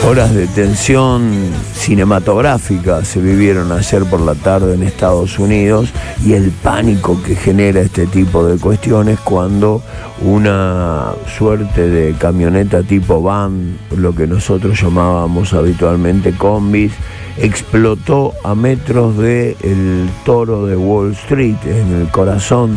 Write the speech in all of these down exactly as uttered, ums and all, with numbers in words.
Horas de tensión cinematográfica se vivieron ayer por la tarde en Estados Unidos, y el pánico que genera este tipo de cuestiones cuando una suerte de camioneta tipo van, lo que nosotros llamábamos habitualmente combis, explotó a metros del Toro de Wall Street, en el corazón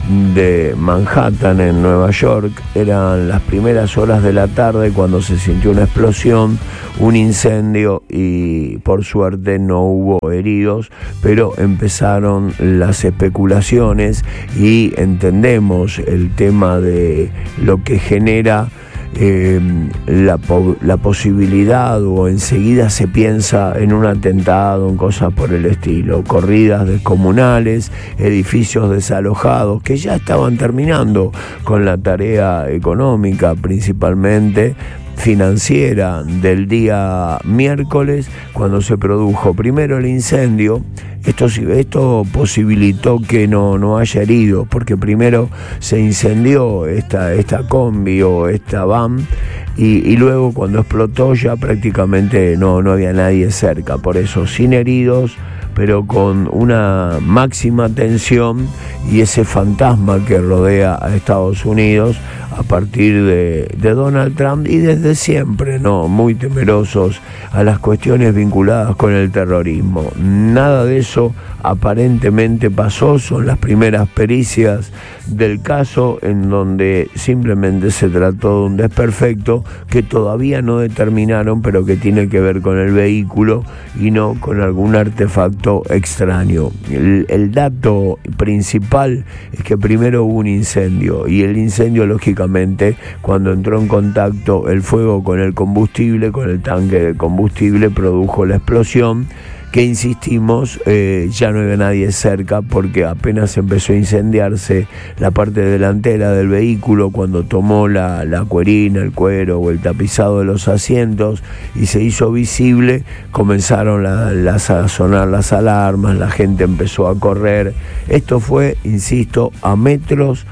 de Manhattan, en Nueva York. Eran las primeras horas de la tarde cuando se sintió una explosión, un incendio, y por suerte no hubo heridos, pero empezaron las especulaciones y entendemos el tema de lo que genera Eh, la, po- la posibilidad, o enseguida se piensa en un atentado, en cosas por el estilo, corridas descomunales, edificios desalojados que ya estaban terminando con la tarea económica, principalmente financiera, del día miércoles, cuando se produjo primero el incendio. Esto, esto posibilitó que no, no haya heridos, porque primero se incendió esta, esta combi o esta van, y, y luego cuando explotó ya prácticamente no, no había nadie cerca. Por eso, sin heridos, pero con una máxima tensión y ese fantasma que rodea a Estados Unidos a partir de, de Donald Trump, y desde siempre, ¿no?, muy temerosos a las cuestiones vinculadas con el terrorismo. Nada de eso aparentemente pasó. Son las primeras pericias del caso, en donde simplemente se trató de un desperfecto que todavía no determinaron, pero que tiene que ver con el vehículo y no con algún artefacto extraño. El, el dato principal es que primero hubo un incendio, y el incendio, lógicamente, cuando entró en contacto el fuego con el combustible, con el tanque de combustible, produjo la explosión, que insistimos, eh, ya no había nadie cerca, porque apenas empezó a incendiarse la parte delantera del vehículo, cuando tomó la, la cuerina, el cuero o el tapizado de los asientos y se hizo visible, comenzaron la, las, a sonar las alarmas, la gente empezó a correr. Esto fue, insisto, a metros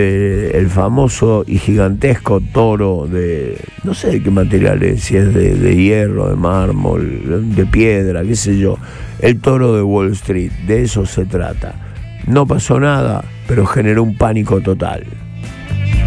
del famoso y gigantesco toro de, no sé de qué material es, si es de, de hierro, de mármol, de piedra, qué sé yo, el Toro de Wall Street. De eso se trata. No pasó nada, pero generó un pánico total.